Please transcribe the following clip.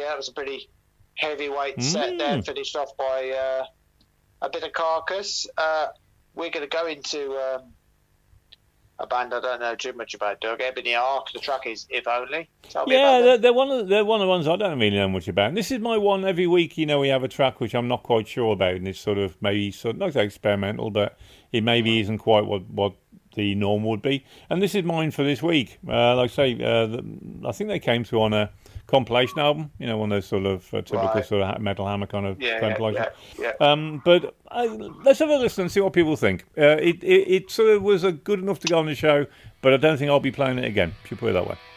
that was a pretty heavyweight set there, finished off by a bit of Carcass. We're going to go into a band I don't know too much about, Doug. Ebony Ark. The track is If Only. They're one of the ones I don't really know much about. And this is my one every week. We have a track which I'm not quite sure about, and it's not exactly experimental, but it maybe isn't quite what the norm would be. And this is mine for this week. Like I say, I think they came through on a compilation album, one of those sort of typical sort of Metal Hammer kind of compilation. But let's have a listen and see what people think. It sort of was good enough to go on the show, but I don't think I'll be playing it again, if you put it that way.